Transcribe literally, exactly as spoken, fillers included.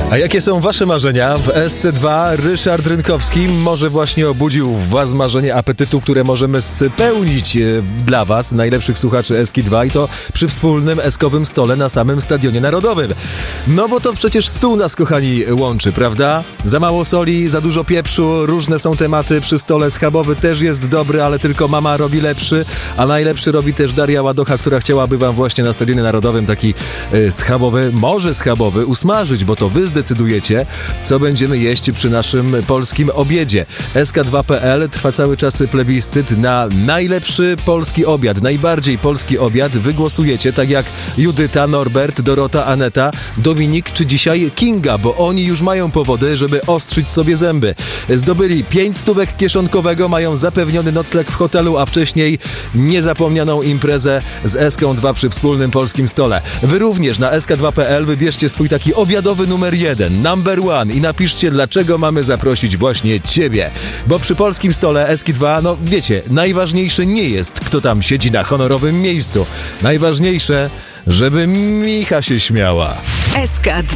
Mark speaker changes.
Speaker 1: A jakie są wasze marzenia? W S C dwa Ryszard Rynkowski może właśnie obudził w was marzenie apetytu, które możemy spełnić dla was, najlepszych słuchaczy Eski dwa, i to przy wspólnym eskowym stole na samym Stadionie Narodowym. No bo to przecież stół nas, kochani, łączy, prawda? Za mało soli, za dużo pieprzu, różne są tematy przy stole. Schabowy też jest dobry, ale tylko mama robi lepszy, a najlepszy robi też Daria Ładocha, która chciałaby wam właśnie na Stadionie Narodowym taki y, schabowy, może schabowy, usmażyć, bo to wy zdecydujecie, co będziemy jeść przy naszym polskim obiedzie. S K dwa kropka P L trwa cały czas plebiscyt na najlepszy polski obiad, najbardziej polski obiad. Wy głosujecie, tak jak Judyta, Norbert, Dorota, Aneta, Dominik czy dzisiaj Kinga, bo oni już mają powody, żeby ostrzyć sobie zęby. Zdobyli pięć stówek kieszonkowego, mają zapewniony nocleg w hotelu, a wcześniej niezapomnianą imprezę z S K dwa przy wspólnym polskim stole. Wy również na S K dwa kropka P L wybierzcie swój taki obiadowy numer jeden, number one, i napiszcie, dlaczego mamy zaprosić właśnie ciebie. Bo przy polskim stole S K dwa, no wiecie, najważniejsze nie jest, kto tam siedzi na honorowym miejscu. Najważniejsze, żeby Micha się śmiała.
Speaker 2: S K dwa.